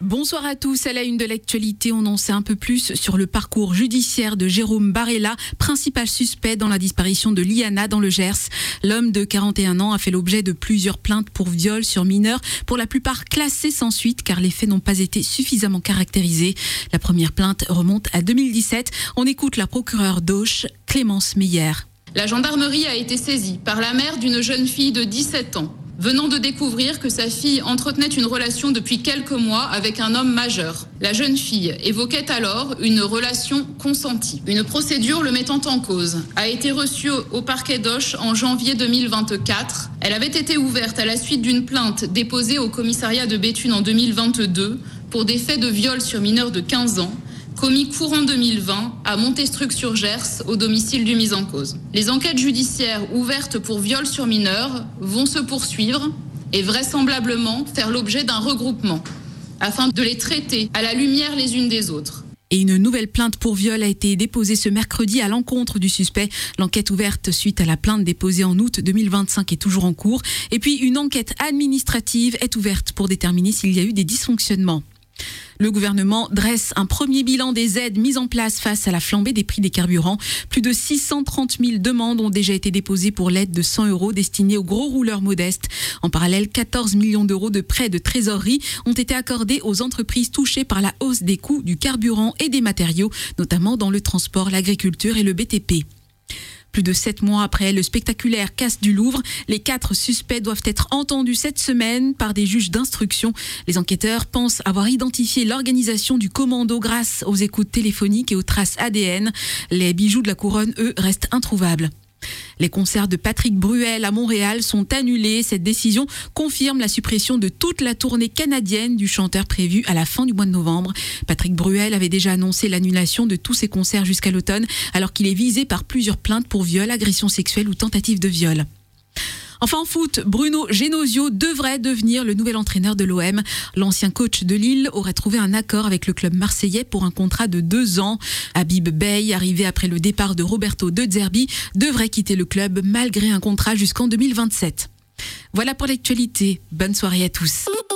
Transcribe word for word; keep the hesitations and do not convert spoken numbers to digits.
Bonsoir à tous. À la une de l'actualité, on en sait un peu plus sur le parcours judiciaire de Jérôme Barella, principal suspect dans la disparition de Liana dans le Gers. L'homme de quarante et un ans a fait l'objet de plusieurs plaintes pour viol sur mineurs, pour la plupart classées sans suite car les faits n'ont pas été suffisamment caractérisés. La première plainte remonte à deux mille dix-sept. On écoute la procureure d'Auch, Clémence Meyer. La gendarmerie a été saisie par la mère d'une jeune fille de dix-sept ans, venant de découvrir que sa fille entretenait une relation depuis quelques mois avec un homme majeur. La jeune fille évoquait alors une relation consentie. Une procédure le mettant en cause a été reçue au parquet d'Auch en janvier deux mille vingt-quatre. Elle avait été ouverte à la suite d'une plainte déposée au commissariat de Béthune en deux mille vingt-deux pour des faits de viol sur mineur de quinze ans, commis courant deux mille vingt à Montestruc-sur-Gers, au domicile du mis en cause. Les enquêtes judiciaires ouvertes pour viol sur mineurs vont se poursuivre et vraisemblablement faire l'objet d'un regroupement afin de les traiter à la lumière les unes des autres. Et une nouvelle plainte pour viol a été déposée ce mercredi à l'encontre du suspect. L'enquête ouverte suite à la plainte déposée en août deux mille vingt-cinq est toujours en cours. Et puis une enquête administrative est ouverte pour déterminer s'il y a eu des dysfonctionnements. Le gouvernement dresse un premier bilan des aides mises en place face à la flambée des prix des carburants. Plus de six cent trente mille demandes ont déjà été déposées pour l'aide de cent euros destinée aux gros rouleurs modestes. En parallèle, quatorze millions d'euros de prêts de trésorerie ont été accordés aux entreprises touchées par la hausse des coûts du carburant et des matériaux, notamment dans le transport, l'agriculture et le B T P. Plus de sept mois après le spectaculaire casse du Louvre, les quatre suspects doivent être entendus cette semaine par des juges d'instruction. Les enquêteurs pensent avoir identifié l'organisation du commando grâce aux écoutes téléphoniques et aux traces A D N. Les bijoux de la couronne, eux, restent introuvables. Les concerts de Patrick Bruel à Montréal sont annulés. Cette décision confirme la suppression de toute la tournée canadienne du chanteur prévue à la fin du mois de novembre. Patrick Bruel avait déjà annoncé l'annulation de tous ses concerts jusqu'à l'automne, alors qu'il est visé par plusieurs plaintes pour viol, agression sexuelle ou tentative de viol. Enfin en foot, Bruno Genesio devrait devenir le nouvel entraîneur de l'O M. L'ancien coach de Lille aurait trouvé un accord avec le club marseillais pour un contrat de deux ans. Habib Beye, arrivé après le départ de Roberto De Zerbi, devrait quitter le club malgré un contrat jusqu'en deux mille vingt-sept. Voilà pour l'actualité. Bonne soirée à tous.